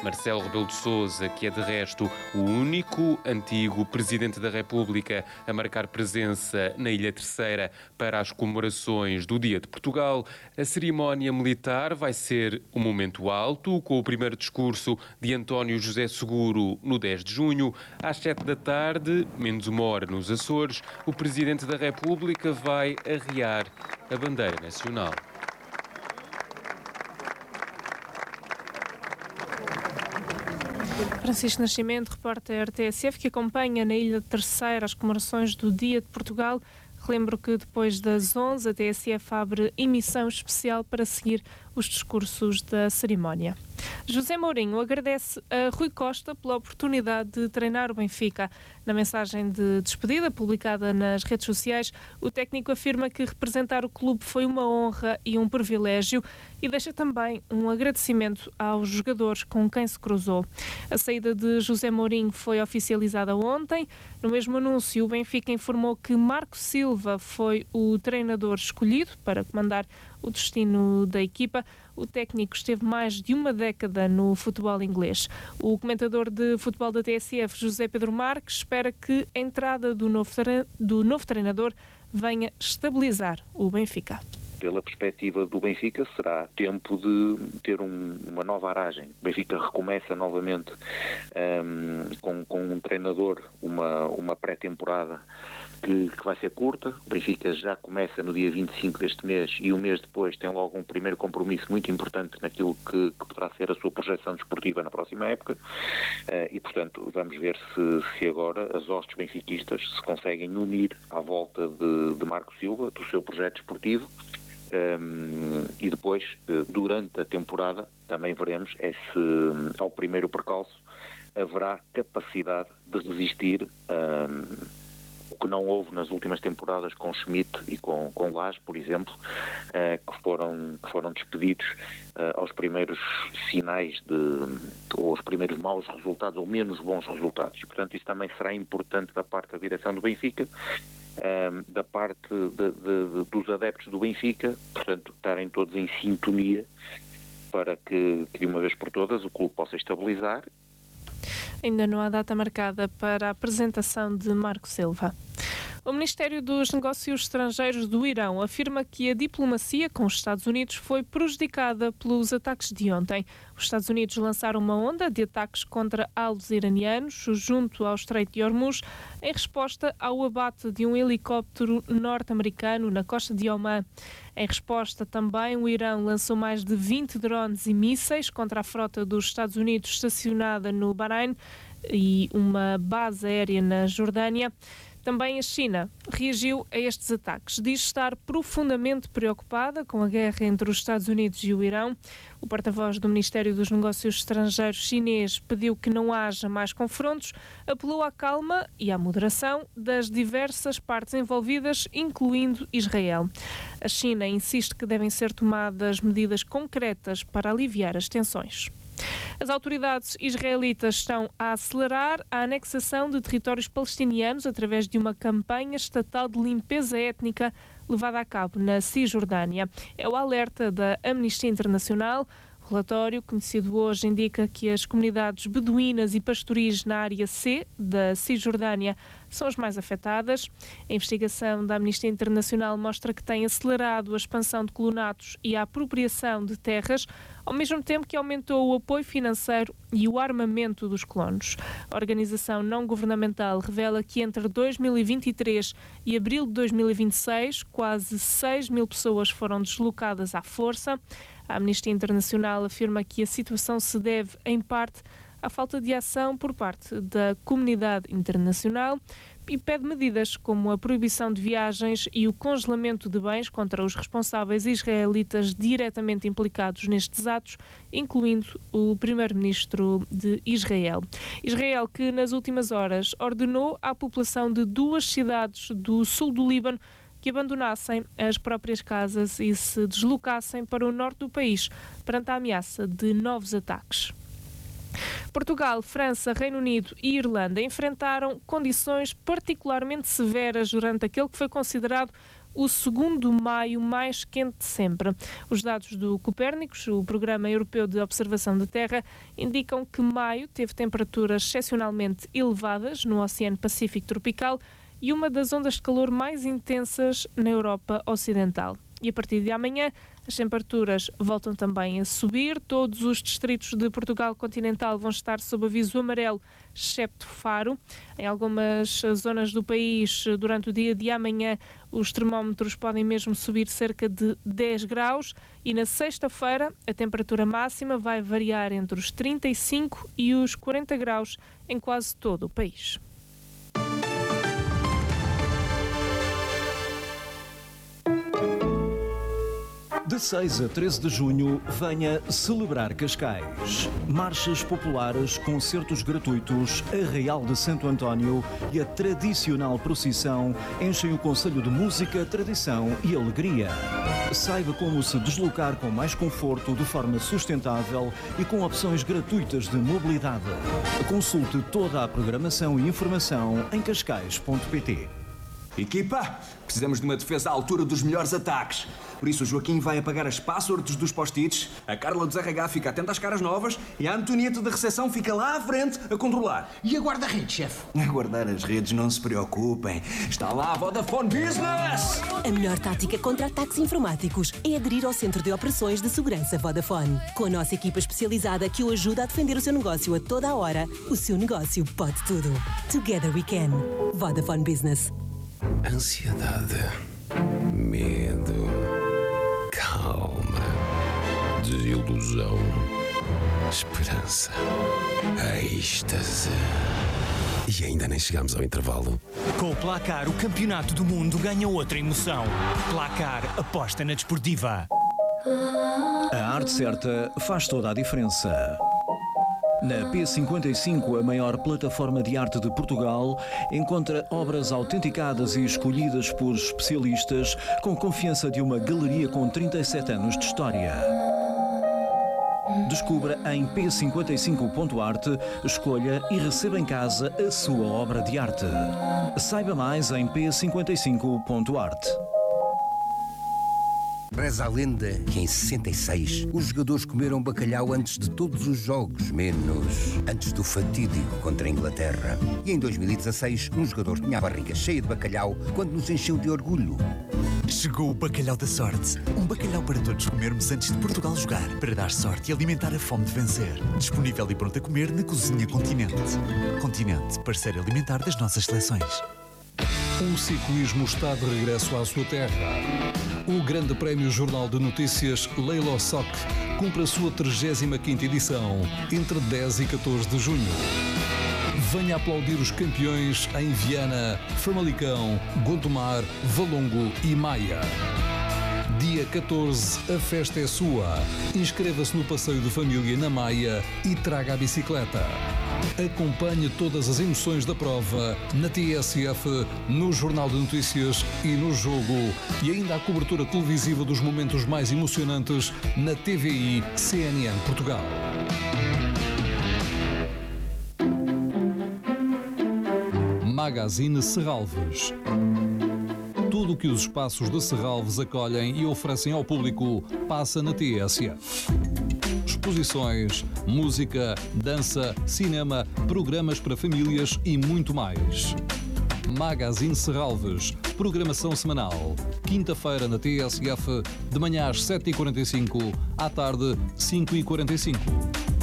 Marcelo Rebelo de Sousa, que é de resto o único antigo Presidente da República a marcar presença na Ilha Terceira para as comemorações do Dia de Portugal. A cerimónia militar vai ser um momento alto, com o primeiro discurso de António José Seguro no 10 de junho. Às 7 da tarde, menos uma hora nos Açores, o Presidente da República vai arriar a bandeira nacional. Francisco Nascimento, repórter TSF, que acompanha na Ilha Terceira as comemorações do Dia de Portugal. Relembro que depois das 11 a TSF abre emissão especial para seguir os discursos da cerimónia. José Mourinho agradece a Rui Costa pela oportunidade de treinar o Benfica. Na mensagem de despedida publicada nas redes sociais, o técnico afirma que representar o clube foi uma honra e um privilégio e deixa também um agradecimento aos jogadores com quem se cruzou. A saída de José Mourinho foi oficializada ontem. No mesmo anúncio, o Benfica informou que Marco Silva foi o treinador escolhido para comandar o destino da equipa. O técnico esteve mais de uma década no futebol inglês. O comentador de futebol da TSF, José Pedro Marques, espera que a entrada do novo treinador venha estabilizar o Benfica. Pela perspectiva do Benfica, será tempo de ter uma nova aragem. O Benfica recomeça novamente com um treinador, uma pré-temporada que vai ser curta. O Benfica já começa no dia 25 deste mês e um mês depois tem logo um primeiro compromisso muito importante naquilo que poderá ser a sua projeção desportiva na próxima época e, portanto, vamos ver se agora as hostes benfiquistas se conseguem unir à volta de Marco Silva, do seu projeto desportivo. E depois, durante a temporada, também veremos se ao primeiro percalço haverá capacidade de resistir o que não houve nas últimas temporadas com Schmidt e com Lage, por exemplo, que foram despedidos aos primeiros sinais ou aos primeiros maus resultados ou menos bons resultados. Portanto, isso também será importante da parte da direção do Benfica, da parte dos adeptos do Benfica, portanto, estarem todos em sintonia para que de uma vez por todas o clube possa estabilizar. Ainda não há data marcada para a apresentação de Marco Silva. O Ministério dos Negócios Estrangeiros do Irão afirma que a diplomacia com os Estados Unidos foi prejudicada pelos ataques de ontem. Os Estados Unidos lançaram uma onda de ataques contra alvos iranianos junto ao Estreito de Hormuz em resposta ao abate de um helicóptero norte-americano na costa de Omã. Em resposta também, o Irão lançou mais de 20 drones e mísseis contra a frota dos Estados Unidos estacionada no Bahrein e uma base aérea na Jordânia. Também a China reagiu a estes ataques. Diz estar profundamente preocupada com a guerra entre os Estados Unidos e o Irão. O porta-voz do Ministério dos Negócios Estrangeiros chinês pediu que não haja mais confrontos, apelou à calma e à moderação das diversas partes envolvidas, incluindo Israel. A China insiste que devem ser tomadas medidas concretas para aliviar as tensões. As autoridades israelitas estão a acelerar a anexação de territórios palestinianos através de uma campanha estatal de limpeza étnica levada a cabo na Cisjordânia. É o alerta da Amnistia Internacional. O relatório, conhecido hoje, indica que as comunidades beduínas e pastoris na área C da Cisjordânia são as mais afetadas. A investigação da Amnistia Internacional mostra que tem acelerado a expansão de colonatos e a apropriação de terras, ao mesmo tempo que aumentou o apoio financeiro e o armamento dos colonos. A organização não-governamental revela que entre 2023 e abril de 2026, quase 6 mil pessoas foram deslocadas à força. A Amnistia Internacional afirma que a situação se deve, em parte, à falta de ação por parte da comunidade internacional e pede medidas como a proibição de viagens e o congelamento de bens contra os responsáveis israelitas diretamente implicados nestes atos, incluindo o primeiro-ministro de Israel. Israel, que nas últimas horas ordenou à população de 2 cidades do sul do Líbano que abandonassem as próprias casas e se deslocassem para o norte do país perante a ameaça de novos ataques. Portugal, França, Reino Unido e Irlanda enfrentaram condições particularmente severas durante aquele que foi considerado o segundo maio mais quente de sempre. Os dados do Copérnicos, o Programa Europeu de Observação da Terra, indicam que maio teve temperaturas excepcionalmente elevadas no Oceano Pacífico tropical e uma das ondas de calor mais intensas na Europa Ocidental. E a partir de amanhã, as temperaturas voltam também a subir. Todos os distritos de Portugal continental vão estar sob aviso amarelo, excepto Faro. Em algumas zonas do país, durante o dia de amanhã, os termómetros podem mesmo subir cerca de 10 graus. E na sexta-feira, a temperatura máxima vai variar entre os 35 e os 40 graus em quase todo o país. De 6 a 13 de junho, venha celebrar Cascais. Marchas populares, concertos gratuitos, Arraial de Santo António e a tradicional procissão enchem o concelho de música, tradição e alegria. Saiba como se deslocar com mais conforto, de forma sustentável e com opções gratuitas de mobilidade. Consulte toda a programação e informação em cascais.pt. Equipa, precisamos de uma defesa à altura dos melhores ataques. Por isso o Joaquim vai apagar as passwords dos post-its, a Carla dos RH fica atenta às caras novas e a Antonieta da recepção fica lá à frente a controlar. E a guarda-redes, chefe? A guardar as redes, não se preocupem. Está lá a Vodafone Business! A melhor tática contra ataques informáticos é aderir ao Centro de Operações de Segurança Vodafone. Com a nossa equipa especializada que o ajuda a defender o seu negócio a toda a hora, o seu negócio pode tudo. Together we can. Vodafone Business. Ansiedade, medo, calma, desilusão, esperança, êxtase. E ainda nem chegamos ao intervalo. Com o Placar, o campeonato do mundo ganha outra emoção. Placar, aposta na desportiva. A arte certa faz toda a diferença. Na P55, a maior plataforma de arte de Portugal, encontra obras autenticadas e escolhidas por especialistas com confiança de uma galeria com 37 anos de história. Descubra em p55.arte, escolha e receba em casa a sua obra de arte. Saiba mais em p55.arte. Reza a lenda que em 66 os jogadores comeram bacalhau antes de todos os jogos, menos antes do fatídico contra a Inglaterra. E em 2016 um jogador tinha a barriga cheia de bacalhau quando nos encheu de orgulho. Chegou o bacalhau da sorte. Um bacalhau para todos comermos antes de Portugal jogar, para dar sorte e alimentar a fome de vencer. Disponível e pronto a comer na Cozinha Continente. Continente, parceiro alimentar das nossas seleções. O ciclismo está de regresso à sua terra. O Grande Prémio Jornal de Notícias Leilo Soc cumpre a sua 35ª edição, entre 10 e 14 de junho. Venha aplaudir os campeões em Viana, Famalicão, Gondomar, Valongo e Maia. Dia 14, a festa é sua. Inscreva-se no passeio de família na Maia e traga a bicicleta. Acompanhe todas as emoções da prova na TSF, no Jornal de Notícias e no Jogo. E ainda a cobertura televisiva dos momentos mais emocionantes na TVI CNN Portugal. Magazine Serralves. Tudo o que os espaços de Serralves acolhem e oferecem ao público passa na TSF. Exposições, música, dança, cinema, programas para famílias e muito mais. Magazine Serralves, programação semanal. Quinta-feira na TSF, de manhã às 7h45, à tarde 5h45.